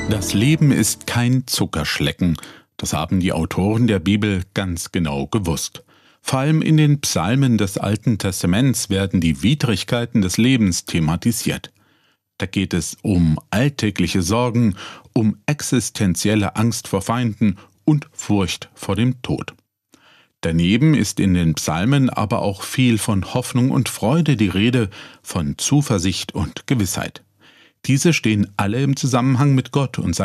Das Leben ist kein Zuckerschlecken. Das haben die Autoren der Bibel ganz genau gewusst. Vor allem in den Psalmen des Alten Testaments werden die Widrigkeiten des Lebens thematisiert. Da geht es um alltägliche Sorgen, um existenzielle Angst vor Feinden und Furcht vor dem Tod. Daneben ist in den Psalmen aber auch viel von Hoffnung und Freude die Rede, von Zuversicht und Gewissheit. Diese stehen alle im Zusammenhang mit Gott und